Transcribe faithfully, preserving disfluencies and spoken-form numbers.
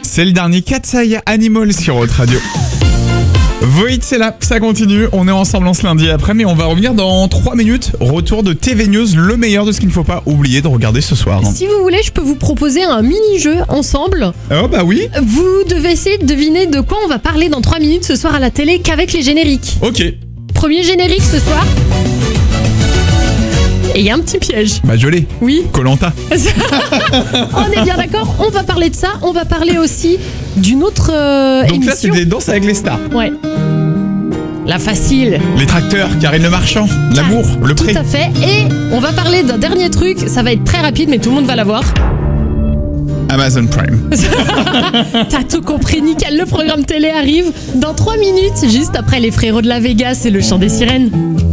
C'est le dernier Katsai Animal sur Hot Radio. Void, c'est là, ça continue. On est ensemble en ce lundi après, mais on va revenir dans trois minutes. Retour de T V News, le meilleur de ce qu'il ne faut pas oublier de regarder ce soir. Si vous voulez, je peux vous proposer un mini-jeu ensemble. Oh bah oui. Vous devez essayer de deviner de quoi on va parler dans trois minutes ce soir à la télé qu'avec les génériques. Ok. Premier générique ce soir. Et il y a un petit piège. Bah je l'ai. Oui. Koh-Lanta. On est bien d'accord, on va parler de ça. On va parler aussi d'une autre euh, Donc émission. là, c'est des danses avec les stars. Ouais. La facile. Les tracteurs, Karine Le Marchand, l'amour, le pré. Tout à fait. Et on va parler d'un dernier truc. Ça va être très rapide, mais tout le monde va l'avoir. Amazon Prime. T'as tout compris, nickel. Le programme télé arrive dans trois minutes, juste après les frérots de la Vegas et le chant des sirènes.